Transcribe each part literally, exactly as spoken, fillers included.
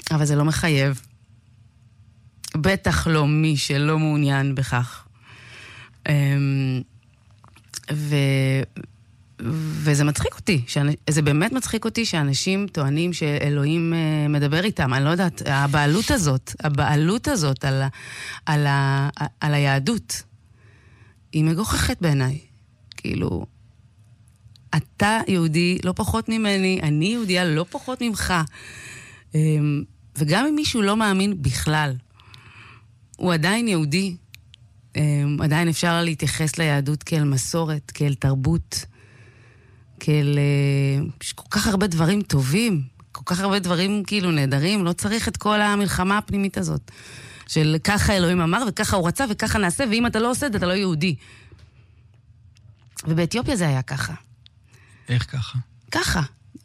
אבל זה לא מחייב. בטח לא מי שלא מעוניין בכך. ו... וזה מצחיק אותי, זה באמת מצחיק אותי שאנשים טוענים שאלוהים מדבר איתם, אני לא יודעת, הבעלות הזאת, הבעלות הזאת על, על, ה... על היהדות, היא מגוחכת בעיניי. כאילו, אתה יהודי לא פחות ממני, אני יהודיה לא פחות ממך, וגם אם מישהו לא מאמין בכלל, הוא עדיין יהודי, עדיין אפשר להתייחס ליהדות כאל מסורת, כאל תרבות, כאל... יש כל כך הרבה דברים טובים, כל כך הרבה דברים כאילו נהדרים, לא צריך את כל המלחמה הפנימית הזאת, של ככה אלוהים אמר, וככה הוא רצה, וככה נעשה, ואם אתה לא עושה את זה, אתה לא יהודי. ובאתיופיה זה היה ככה. איך ככה? ככה.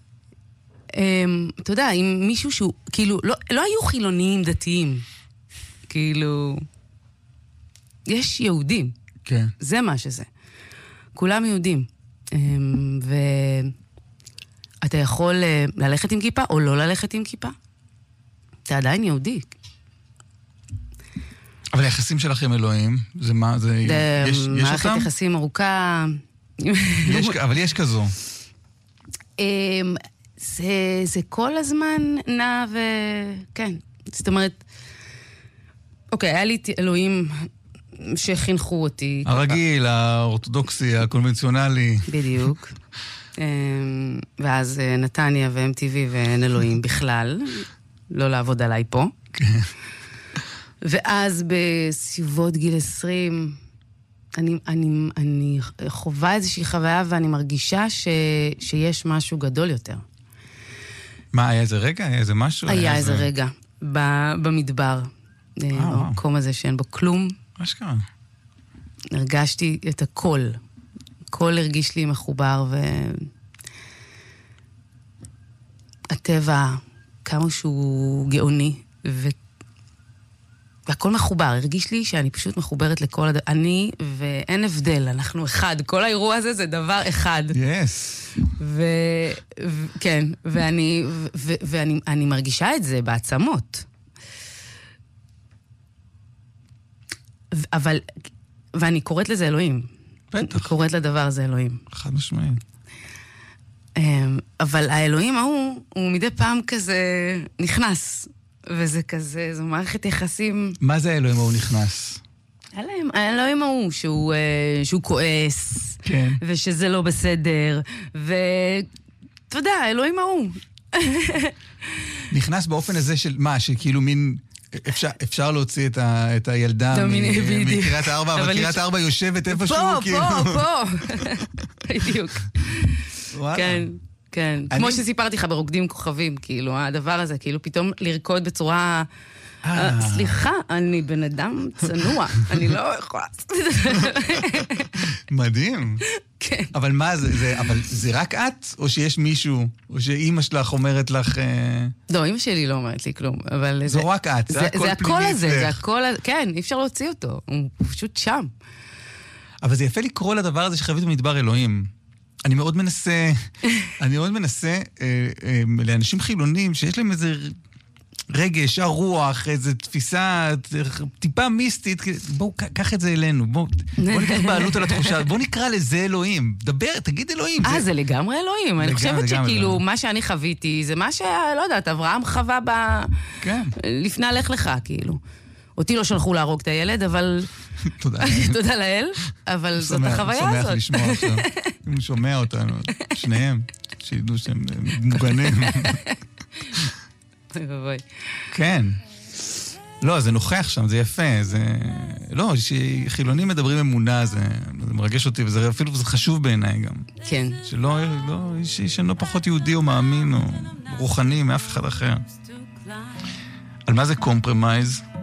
אתה יודע, אם מישהו שהוא, כאילו, לא, לא היו חילוניים דתיים, כאילו... יש יהודים. כן. זה מה שזה. כולם יהודים. ואתה יכול ללכת עם כיפה או לא ללכת עם כיפה. אתה עדיין יהודי. אבל היחסים שלכם אלוהים, זה מה, זה... יש, יש אותם? מערכת יחסים ארוכה. יש, אבל יש כזו. זה, זה כל הזמן נע ו... כן. זאת אומרת, אוקיי, היה לי אלוהים... שחינכו אותי. הרגיל, האורתודוקסי, הקונבנציונלי. בדיוק. ואז נתניה ו-אם טי וי ואין אלוהים בכלל, לא לעבוד עליי פה. כן. ואז בסביבות גיל עשרים, אני, אני, אני חווה איזושהי חוויה ואני מרגישה ש, שיש משהו גדול יותר. מה, היה איזה רגע? היה איזה משהו? היה, היה איזה זה... רגע, במדבר. במקום הזה שאין בו כלום. מה שקרה? הרגשתי את הכל. הכל הרגיש לי מחובר, והטבע, כמה שהוא גאוני, ו... והכל מחובר. הרגיש לי שאני פשוט מחוברת לכל הד... אני, ואין הבדל, אנחנו אחד. כל האירוע הזה זה דבר אחד. Yes. ו... ו... כן, ואני, ו... ואני אני מרגישה את זה בעצמות. אבל, ואני קוראת לזה אלוהים. בטח. אני קוראת לדבר הזה אלוהים. חד משמעית. אבל האלוהים ההוא, הוא מדי פעם כזה נכנס. וזה כזה, זו מערכת יחסים... מה זה האלוהים ההוא נכנס? האלוהים, האלוהים ההוא, שהוא, שהוא כועס. כן. ושזה לא בסדר. ואתה יודע, האלוהים ההוא. נכנס באופן הזה של מה? שכאילו מין... אפשר, אפשר להוציא את, ה, את הילדה מקריית הארבע, אבל קריית הארבע יושבת איפשהו. פה, כאילו. פה, פה. בדיוק. כן, כן. כמו שסיפרתי לך ברוקדים כוכבים, כאילו, הדבר הזה, כאילו, פתאום לרקוד בצורה... סליחה, אני בן אדם צנוע, אני לא יכולה... מדהים. כן. אבל מה זה, זה, אבל זה רק את? או שיש מישהו? או שאימא שלך אומרת לך... לא, אימא שלי לא אומרת לי כלום, אבל... זו רק את, זה הכל פנימי. זה הכל הזה, זה הכל... כן, אי אפשר להוציא אותו, הוא פשוט שם. אבל זה יפה לקרוא לדבר הזה שחייבים במדבר אלוהים. אני מאוד מנסה, אני מאוד מנסה לאנשים חילונים שיש להם איזה... רגש, הרוח, איזו תפיסה טיפה מיסטית, בואו, קח את זה אלינו, בואו בוא ניקח בעלות על התחושה, בואו נקרא לזה אלוהים, דבר, תגיד אלוהים. אה, זה לגמרי אלוהים, אני חושבת שכאילו, מה שאני חוויתי, זה מה שלא יודעת, אברהם חווה ב... לפני הלך לך, כאילו. אותי לא שלחו להרוג את הילד, אבל... תודה. תודה לאל, אבל זאת החוויה הזאת. שמח לשמוע עכשיו, אם הוא שומע אותנו, שניהם, שידעו שהם מוגנים. כן. לא, זה נוכח שם, זה יפה, זה... לא, שחילונים מדברים אמונה, זה מרגש אותי, וזה אפילו זה חשוב בעיניי גם. כן. שלא, לא, שאני לא פחות יהודי או מאמין או רוחני מאף אחד אחר. על מה זה קומפרמייז?